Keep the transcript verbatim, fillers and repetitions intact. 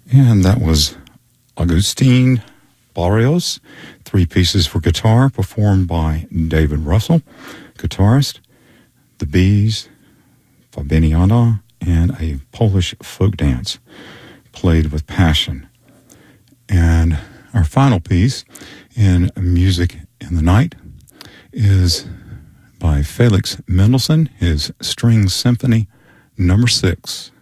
And that was Agustin Barrios, three pieces for guitar, performed by David Russell, guitarist, the Bees, Fabiana, and a Polish folk dance, played with passion. And our final piece in Music in the Night is by Felix Mendelssohn, his String Symphony number six.